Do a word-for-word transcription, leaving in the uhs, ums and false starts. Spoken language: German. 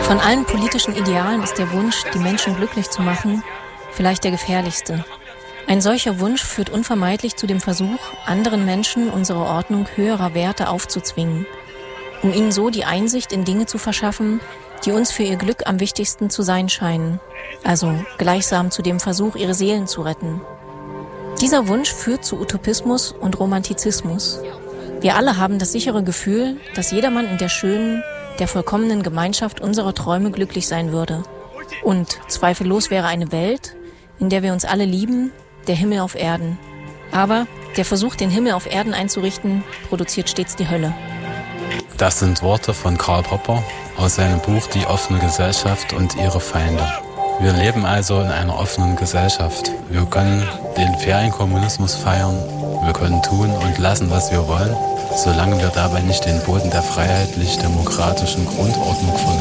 Von allen politischen Idealen ist der Wunsch, die Menschen glücklich zu machen, vielleicht der gefährlichste. Ein solcher Wunsch führt unvermeidlich zu dem Versuch, anderen Menschen unsere Ordnung höherer Werte aufzuzwingen, um ihnen so die Einsicht in Dinge zu verschaffen, die uns für ihr Glück am wichtigsten zu sein scheinen, also gleichsam zu dem Versuch, ihre Seelen zu retten. Dieser Wunsch führt zu Utopismus und Romantizismus. Wir alle haben das sichere Gefühl, dass jedermann in der schönen, der vollkommenen Gemeinschaft unserer Träume glücklich sein würde. Und zweifellos wäre eine Welt, in der wir uns alle lieben, der Himmel auf Erden. Aber der Versuch, den Himmel auf Erden einzurichten, produziert stets die Hölle. Das sind Worte von Karl Popper aus seinem Buch Die offene Gesellschaft und ihre Feinde. Wir leben also in einer offenen Gesellschaft. Wir können den Ferienkommunismus feiern. Wir können tun und lassen, was wir wollen, solange wir dabei nicht den Boden der freiheitlich-demokratischen Grundordnung verlassen.